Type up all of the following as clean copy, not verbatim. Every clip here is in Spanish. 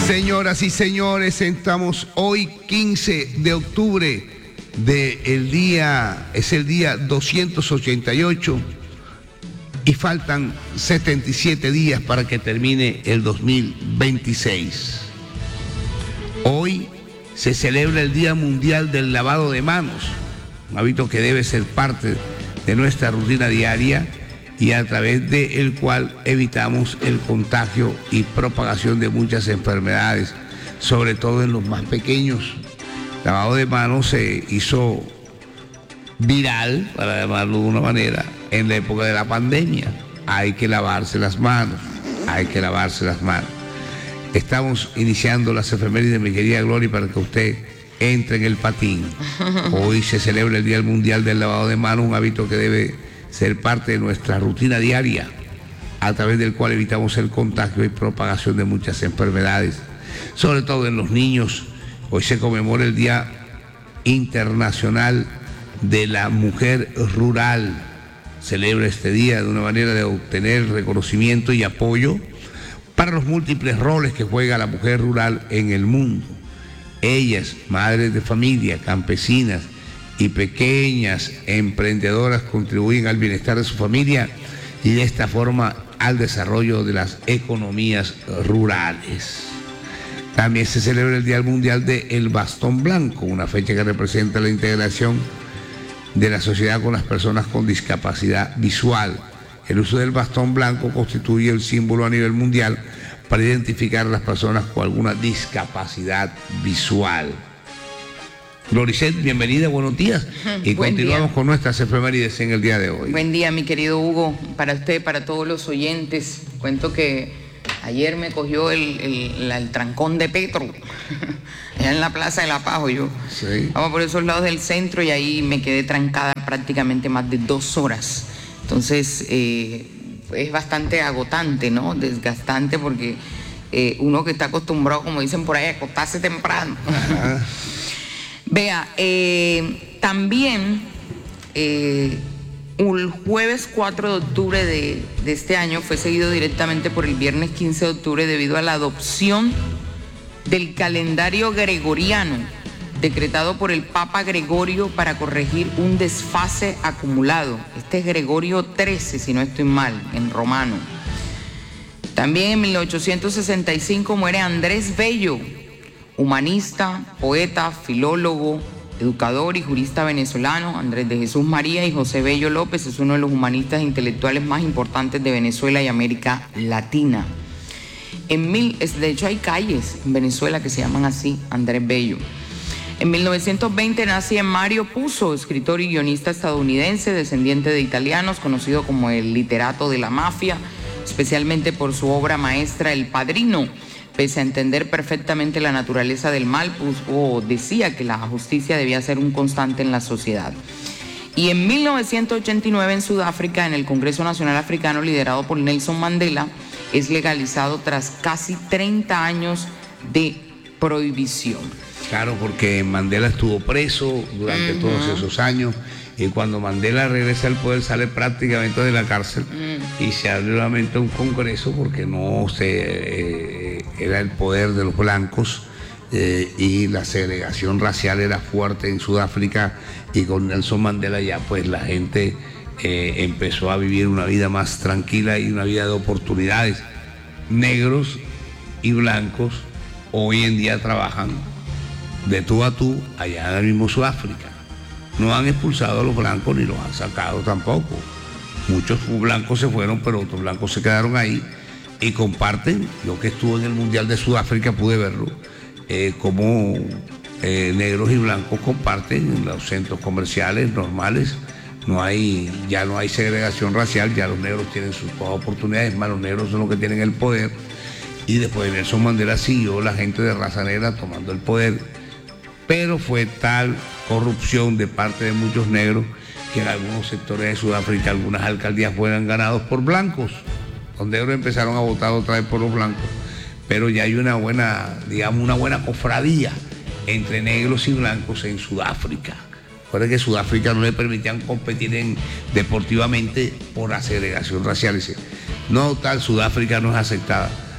Señoras y señores, estamos hoy 15 de octubre es el día 288 y faltan 77 días para que termine el 2026. Hoy se celebra el Día Mundial del Lavado de Manos, un hábito que debe ser parte de nuestra rutina diaria y a través del cual evitamos el contagio y propagación de muchas enfermedades, sobre todo en los más pequeños. El lavado de manos se hizo viral, para llamarlo de una manera, en la época de la pandemia. Hay que lavarse las manos, hay que lavarse las manos. Estamos iniciando las efemérides, mi querida Gloria, para que usted entre en el patín. Hoy se celebra el Día Mundial del Lavado de Manos, un hábito que debe ser parte de nuestra rutina diaria, a través del cual evitamos el contagio y propagación de muchas enfermedades, sobre todo en los niños. Hoy se conmemora el Día Internacional de la Mujer Rural. Celebra este día de una manera de obtener reconocimiento y apoyo para los múltiples roles que juega la mujer rural en el mundo. Ellas, madres de familia, campesinas y pequeñas emprendedoras, contribuyen al bienestar de su familia y de esta forma al desarrollo de las economías rurales. También se celebra el Día Mundial del Bastón Blanco, una fecha que representa la integración de la sociedad con las personas con discapacidad visual. El uso del bastón blanco constituye el símbolo a nivel mundial para identificar a las personas con alguna discapacidad visual. Gloricet, bienvenida, buenos días. Y continuamos con nuestras efemérides en el día de hoy. Buen día, mi querido Hugo, para usted, para todos los oyentes. Cuento que ayer me cogió el trancón de Petro, allá en la Plaza de la Paz. Sí. Vamos por esos lados del centro y ahí me quedé trancada prácticamente más de 2 horas. Entonces, es bastante agotante, ¿no? Desgastante, porque uno que está acostumbrado, como dicen por ahí, a acostarse temprano. Ajá. Vea, también el jueves 4 de octubre de este año fue seguido directamente por el viernes 15 de octubre debido a la adopción del calendario gregoriano decretado por el Papa Gregorio para corregir un desfase acumulado. Este es Gregorio XIII, si no estoy mal, en romano. También en 1865 muere Andrés Bello, humanista, poeta, filólogo, educador y jurista venezolano. Andrés de Jesús María y José Bello López es uno de los humanistas intelectuales más importantes de Venezuela y América Latina. De hecho, hay calles en Venezuela que se llaman así, Andrés Bello. En 1920 nace Mario Puzo, escritor y guionista estadounidense, descendiente de italianos, conocido como el literato de la mafia, especialmente por su obra maestra El Padrino. Pese a entender perfectamente la naturaleza del mal, Puzo decía que la justicia debía ser un constante en la sociedad. Y en 1989 en Sudáfrica, en el Congreso Nacional Africano, liderado por Nelson Mandela, es legalizado tras casi 30 años de prohibición. Claro, porque Mandela estuvo preso durante todos esos años, y cuando Mandela regresa al poder sale prácticamente de la cárcel y se abre nuevamente un congreso porque era el poder de los blancos, y la segregación racial era fuerte en Sudáfrica, y con Nelson Mandela ya pues la gente empezó a vivir una vida más tranquila y una vida de oportunidades. Negros y blancos hoy en día trabajan de tú a tú allá en el mismo Sudáfrica. No han expulsado a los blancos ni los han sacado tampoco. Muchos blancos se fueron, pero otros blancos se quedaron ahí y comparten. Yo que estuve en el Mundial de Sudáfrica pude verlo, como negros y blancos comparten en los centros comerciales normales. Ya no hay segregación racial, ya los negros tienen sus oportunidades, más los negros son los que tienen el poder. Y después de Nelson Mandela siguió la gente de raza negra tomando el poder. Pero fue tal corrupción de parte de muchos negros que en algunos sectores de Sudáfrica algunas alcaldías fueron ganadas por blancos. Los negros empezaron a votar otra vez por los blancos, pero ya hay una buena cofradía entre negros y blancos en Sudáfrica. Recuerden que Sudáfrica no le permitían competir deportivamente por la segregación racial. No, tal, Sudáfrica no es aceptada.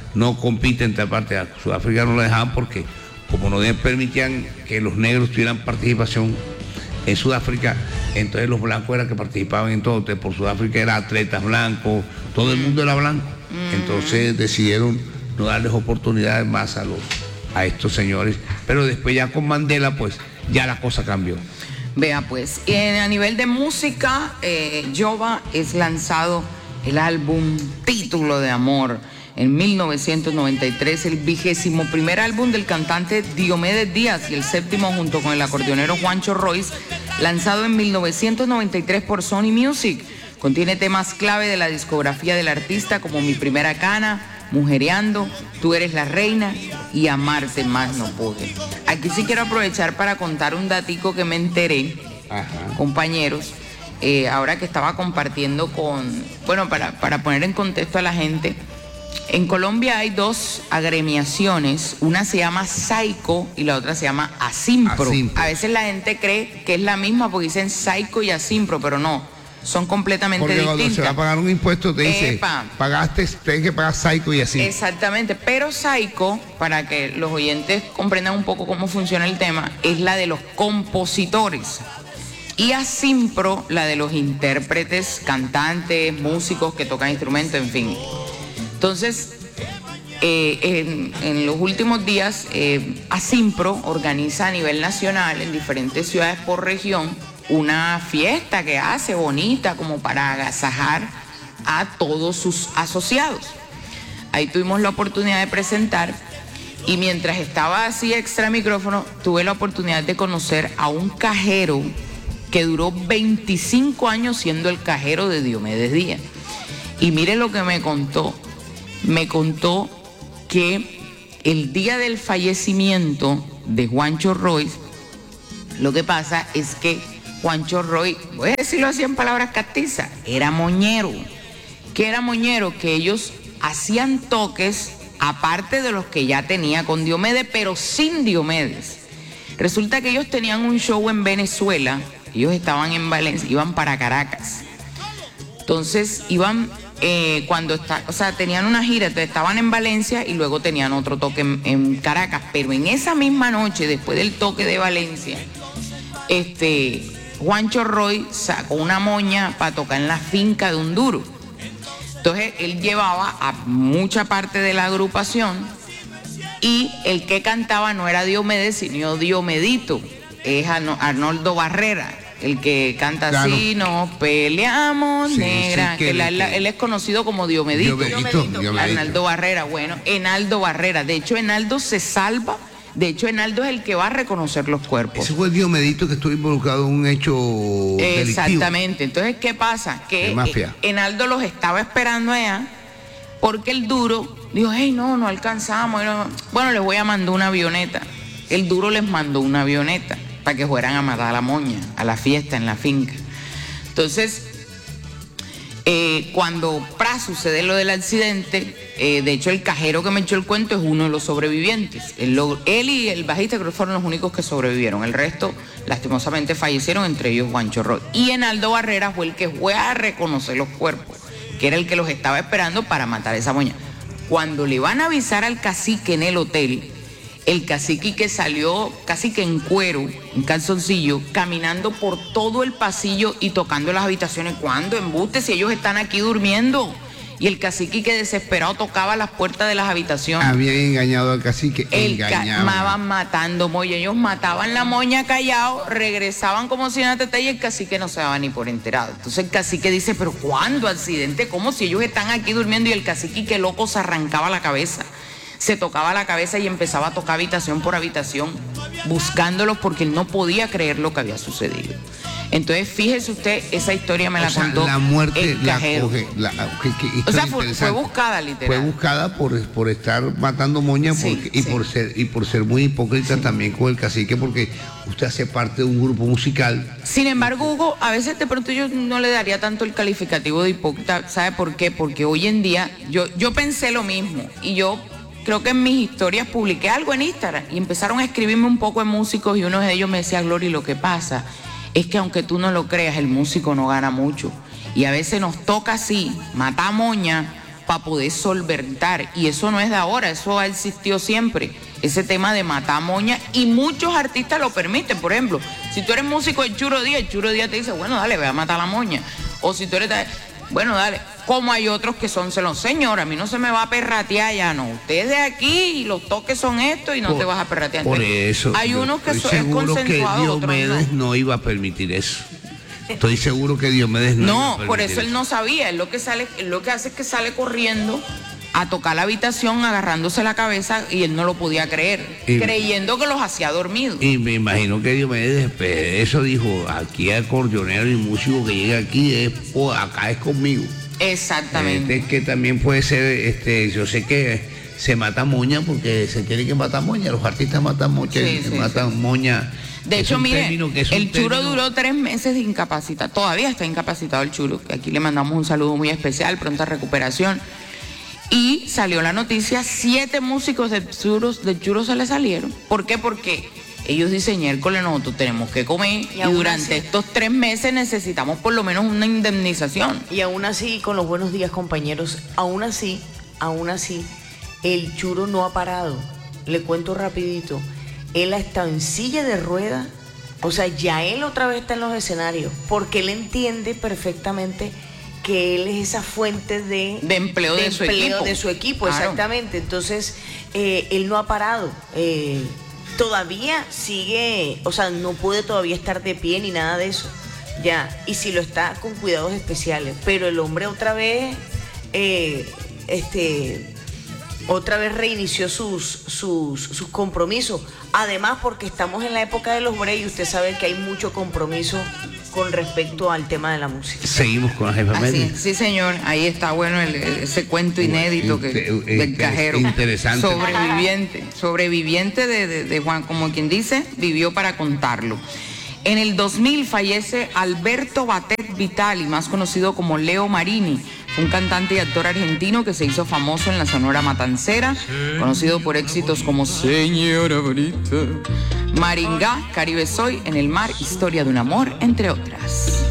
no compite en tal parte. A Sudáfrica no lo dejaban porque como no permitían que los negros tuvieran participación en Sudáfrica, entonces los blancos eran que participaban en todo. Entonces por Sudáfrica eran atletas blancos, todo el mundo era blanco. Entonces decidieron no darles oportunidades más a estos señores. Pero después ya con Mandela, pues ya la cosa cambió. Vea pues, a nivel de música, Jova es lanzado el álbum Título de Amor en 1993, el 21º álbum del cantante Diomedes Díaz y el 7º junto con el acordeonero Juancho Royce, lanzado en 1993 por Sony Music. Contiene temas clave de la discografía del artista como Mi Primera Cana, Mujereando, Tú Eres la Reina y Amarte Más No Pude. Aquí sí quiero aprovechar para contar un datico que me enteré, compañeros, ahora que estaba compartiendo para poner en contexto a la gente. En Colombia hay dos agremiaciones, una se llama Saico y la otra se llama Asimpro. A veces la gente cree que es la misma porque dicen Saico y Asimpro, pero no, son completamente distintas. Porque cuando se va a pagar un impuesto te dice, pagaste, tienes que pagar Saico y así. Exactamente, pero Saico, para que los oyentes comprendan un poco cómo funciona el tema, es la de los compositores. Y Asimpro, la de los intérpretes, cantantes, músicos que tocan instrumentos, en fin. Entonces, en los últimos días, Asimpro organiza a nivel nacional, en diferentes ciudades por región, una fiesta que hace bonita como para agasajar a todos sus asociados. Ahí tuvimos la oportunidad de presentar y mientras estaba así extra micrófono, tuve la oportunidad de conocer a un cajero que duró 25 años siendo el cajero de Diomedes Díaz. Y mire lo que me contó. Me contó que el día del fallecimiento de Juancho Royce, lo que pasa es que Juancho Royce, voy a decirlo así en palabras castizas, era moñero. ¿Qué era moñero? Que ellos hacían toques aparte de los que ya tenía con Diomedes, pero sin Diomedes. Resulta que ellos tenían un show en Venezuela, ellos estaban en Valencia, iban para Caracas. Entonces iban... tenían una gira, entonces estaban en Valencia y luego tenían otro toque en Caracas, pero en esa misma noche, después del toque de Valencia, Juancho Roy sacó una moña para tocar en la finca de un duro. Entonces él llevaba a mucha parte de la agrupación y el que cantaba no era Diomedes, sino Diomedito, es Arnoldo Barrera. El que canta así, nos peleamos, negra, que él es conocido como Diomedito. Arnaldo Barrera, bueno, Enaldo Barrera. De hecho, Enaldo se salva. De hecho, Enaldo es el que va a reconocer los cuerpos. Ese fue el Diomedito que estuvo involucrado en un hecho delictivo. Exactamente. Entonces, ¿qué pasa? Que Enaldo los estaba esperando allá porque el duro dijo, hey, no alcanzamos. Bueno, les voy a mandar una avioneta. El duro les mandó una avioneta para que fueran a matar a la moña, a la fiesta en la finca. Entonces, cuando sucede lo del accidente, de hecho el cajero que me echó el cuento es uno de los sobrevivientes. Él y el bajista creo que fueron los únicos que sobrevivieron. El resto, lastimosamente, fallecieron, entre ellos Juancho Roy. Y Enaldo Barrera fue el que fue a reconocer los cuerpos, que era el que los estaba esperando para matar a esa moña. Cuando le van a avisar al cacique en el hotel, el cacique que salió casi que en cuero, en calzoncillo, caminando por todo el pasillo y tocando las habitaciones. ¿Cuándo? Embuste, si ellos están aquí durmiendo. Y el cacique que desesperado tocaba las puertas de las habitaciones. Habían engañado al cacique. Engañaban matando moña. Ellos mataban la moña callado, regresaban como si nada teta y el cacique no se daba ni por enterado. Entonces el cacique dice, ¿pero cuándo? ¿Accidente? ¿Cómo? Si ellos están aquí durmiendo. Y el cacique, que loco, se arrancaba la cabeza. Se tocaba la cabeza y empezaba a tocar habitación por habitación, buscándolos porque él no podía creer lo que había sucedido. Entonces, fíjese usted, esa historia me la contó la muerte el cajero. Fue buscada, literal. Fue buscada por estar matando moñas y por ser muy hipócrita también con el cacique, porque usted hace parte de un grupo musical. Sin embargo, Hugo, a veces de pronto yo no le daría tanto el calificativo de hipócrita. ¿Sabe por qué? Porque hoy en día yo pensé lo mismo y yo creo que en mis historias publiqué algo en Instagram y empezaron a escribirme un poco de músicos y uno de ellos me decía, Glory, lo que pasa es que aunque tú no lo creas, el músico no gana mucho y a veces nos toca así, matar moña para poder solventar. Y eso no es de ahora, eso ha existido siempre. Ese tema de matar moña, y muchos artistas lo permiten. Por ejemplo, si tú eres músico de Churo Díaz, el Churo Díaz te dice, bueno, dale, ve a matar la moña. O si tú eres, bueno, dale. Como hay otros que son celos, señor, a mí no se me va a perratear ya, no. Usted es de aquí y los toques son estos y no te vas a perratear. Por eso. Hay unos que estoy seguro que Diomedes no iba a permitir eso. Estoy seguro que Diomedes no iba a permitir por eso él no sabía. Él lo que hace es que sale corriendo a tocar la habitación agarrándose la cabeza, y él no lo podía creer, creyendo que los hacía dormidos. Y me imagino que Diomedes después de eso dijo, aquí el acordeonero y músico que llega aquí acá es conmigo. Exactamente. Que también puede ser, yo sé que se mata moña porque se tiene que matar moña, los artistas matan moña, matan moña. De hecho, mire, el Churo duró 3 meses de incapacitado, todavía está incapacitado el Churo, que aquí le mandamos un saludo muy especial, pronta recuperación. Y salió la noticia, 7 músicos de Churo se le salieron. ¿Por qué? Porque ellos dicen, miércoles nosotros tenemos que comer y durante estos 3 meses necesitamos por lo menos una indemnización. Y aún así, con los buenos días, compañeros, aún así, el Churo no ha parado. Le cuento rapidito, él ha estado en silla de ruedas, o sea, ya él otra vez está en los escenarios, porque él entiende perfectamente que él es esa fuente de empleo de su equipo, claro. Exactamente. Entonces, él no ha parado. Todavía sigue, o sea, no puede todavía estar de pie ni nada de eso. Ya, y si lo está, con cuidados especiales. Pero el hombre otra vez reinició sus compromisos. Además, porque estamos en la época de los breaks y usted sabe que hay mucho compromiso con respecto al tema de la música. Seguimos con las efemérides. Sí, señor, ahí está bueno ese cuento inédito del cajero. Interesante. Sobreviviente de Juan, como quien dice, vivió para contarlo. En el 2000 fallece Alberto Batet Vitali, más conocido como Leo Marini, un cantante y actor argentino que se hizo famoso en la Sonora Matancera, conocido por éxitos como Señora Bonita, Maringá, Caribe Soy, En el Mar, Historia de un Amor, entre otras.